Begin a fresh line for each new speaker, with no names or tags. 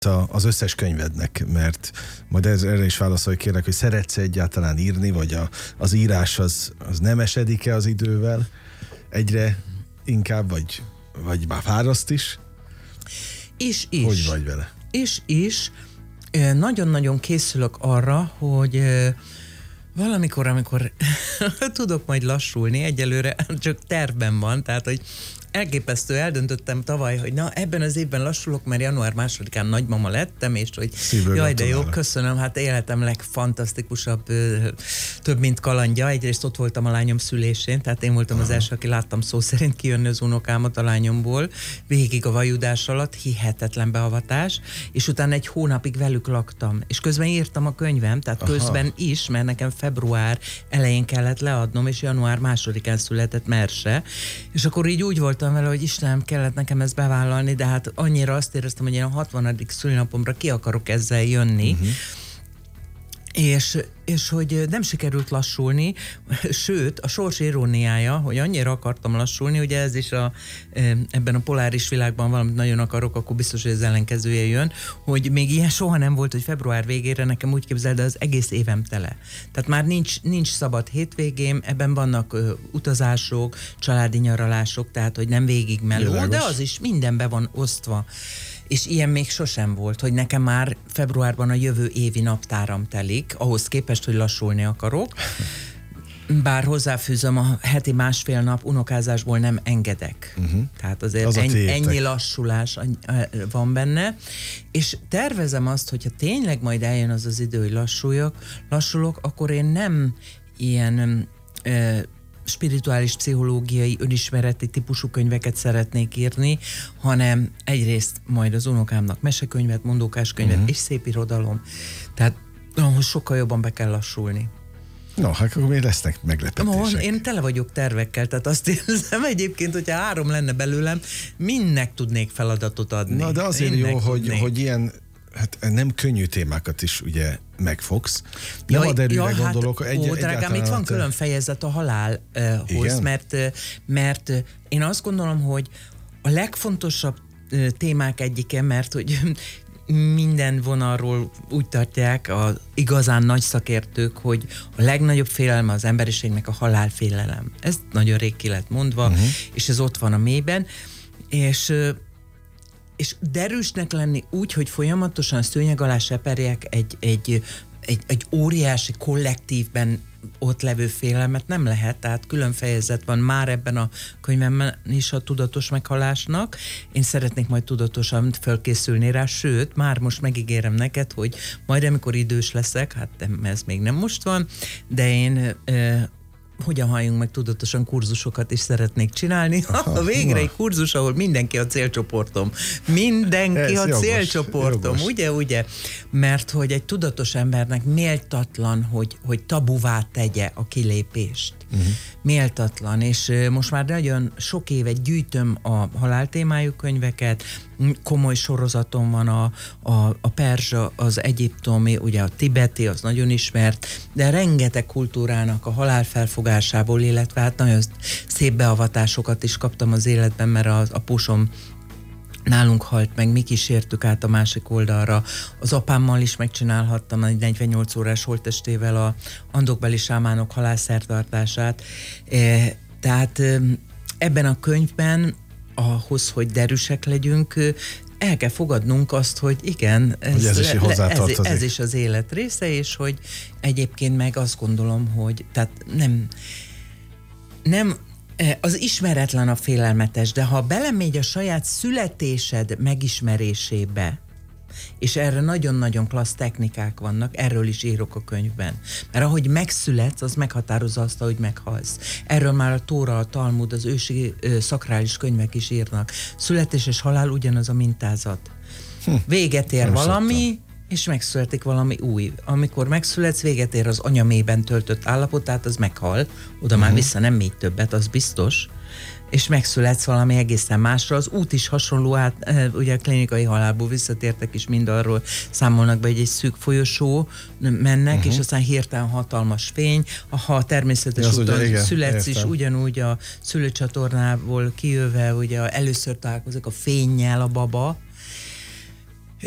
az összes könyvednek, mert majd erre is válaszolj kérlek, hogy szeretsz egyáltalán írni, vagy az írás az nem esedik-e az idővel egyre inkább, vagy már fáraszt is?
Is.
Hogy vagy vele?
Is. Nagyon-nagyon készülök arra, hogy valamikor, amikor tudok majd lassulni, egyelőre csak tervben van, tehát, hogy elképesztő, eldöntöttem tavaly, hogy na, ebben az évben lassulok, mert január 2-án nagymama lettem, és hogy jaj, de jó, köszönöm, hát életem legfantasztikusabb, több mint kalandja. Egyrészt ott voltam a lányom szülésén, tehát én voltam az első, aki láttam szó szerint kijönni az unokámat a lányomból, végig a vajudás alatt, hihetetlen beavatás, és utána egy hónapig velük laktam, és közben írtam a könyvem, tehát közben is, mert nekem február elején kellett leadnom, és január 2-án született Merse, és akkor így úgy voltam vele, hogy Istenem, kellett nekem ezt bevállalni, de hát annyira azt éreztem, hogy én a 60. szülinapomra ki akarok ezzel jönni, és hogy nem sikerült lassulni, sőt, a sors iróniája, hogy annyira akartam lassulni, ugye ez is ebben a poláris világban valamit nagyon akarok, akkor biztos, hogy az ellenkezője jön, hogy még ilyen soha nem volt, hogy február végére nekem úgy képzeld, de az egész évem tele. Tehát már nincs szabad hétvégém, ebben vannak utazások, családi nyaralások, tehát hogy nem végig meló, de az is mindenbe van osztva. És ilyen még sosem volt, hogy nekem már februárban a jövő évi naptáram telik, ahhoz képest, hogy lassulni akarok. Bár hozzáfűzöm, a heti 1,5 nap unokázásból nem engedek. Tehát azért ennyi lassulás van benne. És tervezem azt, hogyha tényleg majd eljön az az idő, hogy lassulok, akkor én nem ilyen spirituális, pszichológiai, önismereti típusú könyveket szeretnék írni, hanem egyrészt majd az unokámnak mesekönyvet, mondókáskönyvet és szép irodalom. Tehát ahhoz sokkal jobban be kell lassulni.
No, hát akkor még lesznek meglepetések.
Én tele vagyok tervekkel, tehát azt érzem egyébként, hogyha 3 lenne belőlem, mindnek tudnék feladatot adni.
Na, de azért jó, hogy ilyen nem könnyű témákat is ugye megfogsz. Nem a derűre gondolok.
Drágám, itt van külön fejezet a halálhoz, mert én azt gondolom, hogy a legfontosabb témák egyike, mert hogy minden vonalról úgy tartják az igazán nagy szakértők, hogy a legnagyobb félelme az emberiségnek a halálfélelem. Ez nagyon rég ki lett mondva, és ez ott van a mélyben, és derűsnek lenni úgy, hogy folyamatosan szőnyeg alá seperjek egy óriási kollektívben ott levő félelmet nem lehet, tehát külön fejezet van már ebben a könyvemben is a tudatos meghalásnak. Én szeretnék majd tudatosan felkészülni rá, sőt, már most megígérem neked, hogy majd amikor idős leszek, hát ez még nem most van, de én hogyan halljunk meg tudatosan kurzusokat is szeretnék csinálni. Végre egy kurzus, ahol mindenki a célcsoportom. Mindenki a célcsoportom. Ugye? Mert hogy egy tudatos embernek méltatlan, hogy tabuvá tegye a kilépést. Méltatlan. És most már nagyon sok éve gyűjtöm a haláltémájú könyveket, komoly sorozatom van a perzsa, az egyiptomi, ugye a tibeti, az nagyon ismert, de rengeteg kultúrának a halálfelfogásából, illetve hát nagyon szép beavatásokat is kaptam az életben, mert az apusom nálunk halt meg, mi kísértük át a másik oldalra. Az apámmal is megcsinálhattam egy 48 órás holttestével a andokbeli sámánok halálszertartását. Tehát ebben a könyvben ahhoz, hogy derűsek legyünk, el kell fogadnunk azt, hogy igen, ez is az élet része, és hogy egyébként meg azt gondolom, hogy tehát nem az ismeretlen a félelmetes, de ha belemegy a saját születésed megismerésébe, és erre nagyon-nagyon klassz technikák vannak, erről is írok a könyvben. Mert ahogy megszületsz, az meghatározza azt, ahogy meghalsz. Erről már a Tóra, a Talmud, az ősi szakrális könyvek is írnak. Születés és halál ugyanaz a mintázat. Véget ér valami, és megszületik valami új. Amikor megszületsz, véget ér az anyamében töltött állapot, tehát az meghal. Oda már vissza nem megy többet, az biztos. És megszületsz valami egészen másra. Az út is hasonló, ugye a klinikai halálból visszatértek is mind arról számolnak be, hogy egy szűk folyosó mennek, és aztán hirtelen hatalmas fény. Ha természetes úton születsz is, ugyanúgy a szülőcsatornából kijöve, ugye először találkozik a fénnyel a baba,